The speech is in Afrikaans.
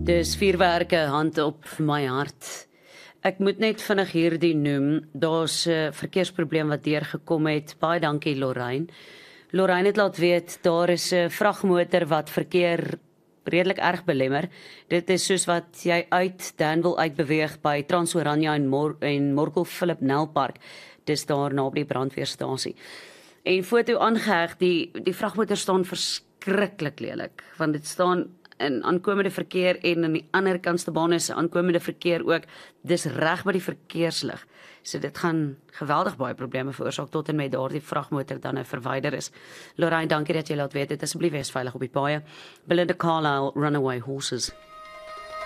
Dis vuurwerke, hand op my hart. Ek moet net vinnig hierdie noem. Daar's 'n verkeersprobleem wat deurgekom het. Baie dankie Lorraine. Lorraine het laat weet daar is 'n vragmotor wat verkeer redelik erg belemmer. Dit is soos wat jy uit Danville uitbeweeg by Transorania en Morkel Philip Nel Park. Dis daar naby die brandweerstasie. En foto aangeheg, die vragmotor staan verskriklik lelik, want dit staan in aankomende verkeer en aan die ander kantste baan is aankomende verkeer ook. Dis reg by die verkeerslig. So dit gaan geweldig baie probleme veroorsaak tot en met daardie vragmotor dan nou verwyder is. Lorraine, dankie dat jy laat weet. Dit asseblief wees veilig op die paaie. Belinda Carlisle, Runaway Horses.